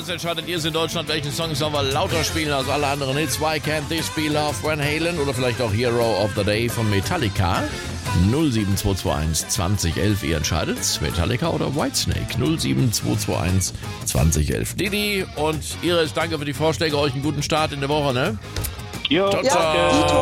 Jetzt entscheidet ihr es in Deutschland, welchen Song sollen wir lauter spielen als alle anderen Hits. Why Can't This Be Love, Van Halen oder vielleicht auch Hero of the Day von Metallica. 07221 2011, ihr entscheidet, Metallica oder Whitesnake. 07221 2011. Didi und Iris, danke für die Vorschläge, euch einen guten Start in der Woche, ne? Jo, ciao, ciao.